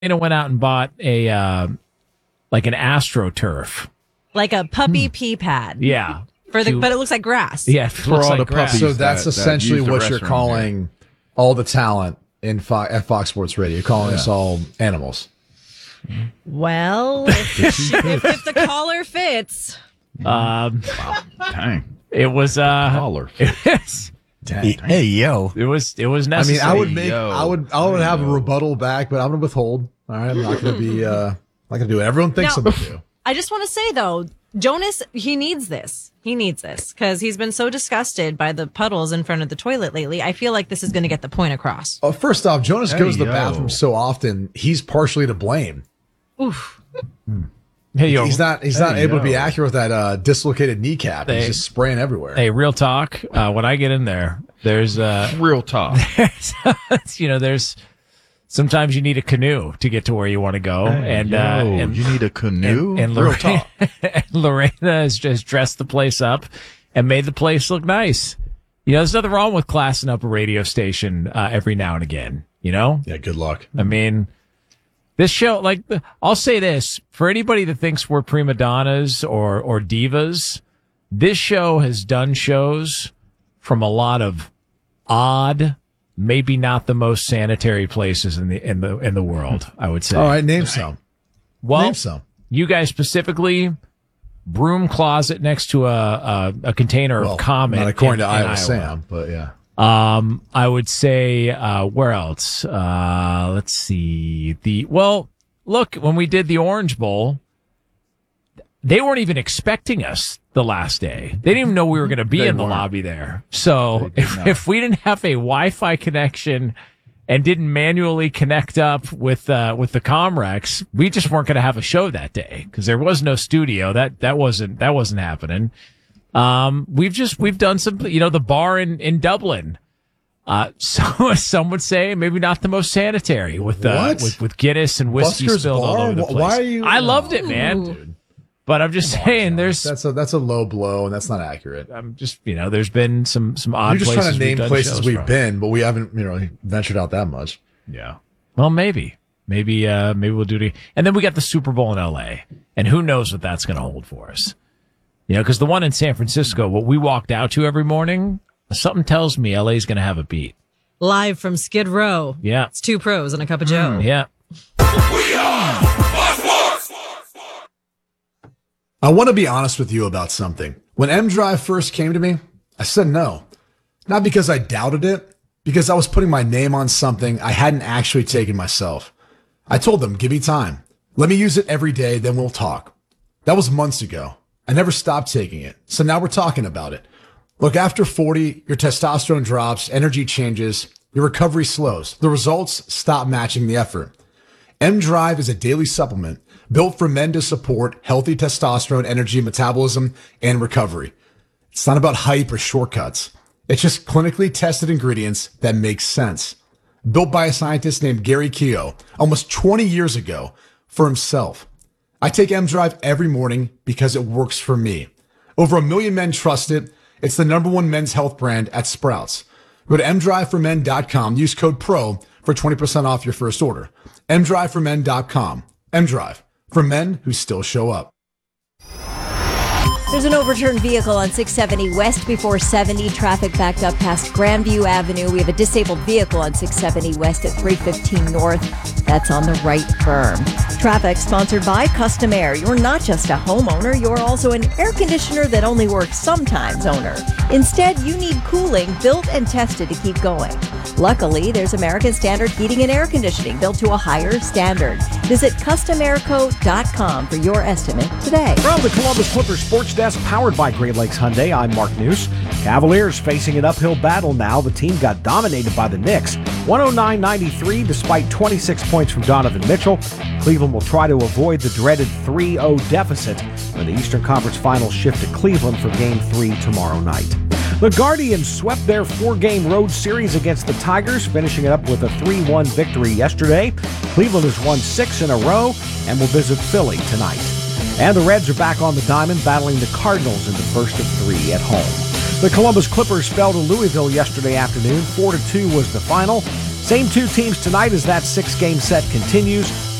went out and bought a like an AstroTurf. Like a puppy pee pad. Yeah. But it looks like grass. Yeah, it For looks all like the grass. puppies. So that's that essentially use the what you're restroom calling all the talent at Fox Sports Radio. You're calling us all animals. Well, if the collar fits. Dang. It was Caller. Hey, yo. It was I mean, necessary. I would have a rebuttal back, but I'm going to withhold. All right. I'm not going to be, not going to do it. Everyone thinks I'm going to do. I just want to say, though, Jonas, he needs this. He needs this because he's been so disgusted by the puddles in front of the toilet lately. I feel like this is going to get the point across. First off, Jonas goes to the bathroom so often, he's partially to blame. Oof. Hey, yo, He's not able to be accurate with that dislocated kneecap. He's just spraying everywhere. Hey, real talk. When I get in there, there's Real talk. there's sometimes you need a canoe to get to where you want to go, and you need a canoe. and Real Lorena, talk. and Lorena has just dressed the place up and made the place look nice. There's nothing wrong with classing up a radio station every now and again. Yeah, good luck. I mean, this show, I'll say this, for anybody that thinks we're prima donnas or divas, this show has done shows from a lot of odd, maybe not the most sanitary places in the world, I would say. All right, name some. Well, Name some. you guys specifically, broom closet next to a container of Comet. Not according to in Iowa Iowa. Sam, but yeah. I would say, where else? Let's see. Look, when we did the Orange Bowl, they weren't even expecting us the last day. They didn't even know we were going to be in the lobby there. So if we didn't have a Wi-Fi connection and didn't manually connect up with the Comrex, we just weren't going to have a show that day because there was no studio. That wasn't happening. We've done some, the bar in Dublin. So some would say maybe not the most sanitary with Guinness and whiskey Buster's spilled all Bar? over the place. Why are you? I loved it, man. Dude. But I'm just saying, That's a low blow, and that's not accurate. I'm just, there's been some odd You're just places trying to name we've done places shows we've from. been, but we haven't, ventured out that much. Yeah. Well, maybe we'll do it. And then we got the Super Bowl in LA, and who knows what that's going to hold for us. Because the one in San Francisco, what we walked out to every morning, something tells me LA is going to have a beat. Live from Skid Row. Yeah. It's two pros and a cup of Joe. Yeah. I want to be honest with you about something. When M Drive first came to me, I said no. Not because I doubted it, because I was putting my name on something I hadn't actually taken myself. I told them, give me time. Let me use it every day, then we'll talk. That was months ago. I never stopped taking it. So now we're talking about it. Look, after 40, your testosterone drops, energy changes, your recovery slows. The results stop matching the effort. M Drive is a daily supplement built for men to support healthy testosterone, energy, metabolism, and recovery. It's not about hype or shortcuts. It's just clinically tested ingredients that make sense. Built by a scientist named Gary Keogh almost 20 years ago for himself. I take M Drive every morning because it works for me. Over 1 million men trust it. It's the #1 men's health brand at Sprouts. Go to mdriveformen.com. Use code PRO for 20% off your first order. mdriveformen.com. M-Drive, for men who still show up. There's an overturned vehicle on 670 West before 70. Traffic backed up past Grandview Avenue. We have a disabled vehicle on 670 West at 315 North. That's on the right berm. Traffic sponsored by Custom Air. You're not just a homeowner, you're also an air conditioner that only works sometimes owner. Instead, you need cooling built and tested to keep going. Luckily, there's American Standard Heating and Air Conditioning built to a higher standard. Visit CustomAirco.com for your estimate today. From the Columbus Clippers Sports Desk, powered by Great Lakes Hyundai, I'm Mark News. Cavaliers facing an uphill battle now. The team got dominated by the Knicks, 109-93, despite 26 points from Donovan Mitchell. Cleveland will try to avoid the dreaded 3-0 deficit when the Eastern Conference Finals shift to Cleveland for Game 3 tomorrow night. The Guardians swept their 4-game road series against the Tigers, finishing it up with a 3-1 victory yesterday. Cleveland has won 6 in a row and will visit Philly tonight. And the Reds are back on the diamond, battling the Cardinals in the first of 3 at home. The Columbus Clippers fell to Louisville yesterday afternoon. 4-2 was the final. Same two teams tonight as that 6-game set continues.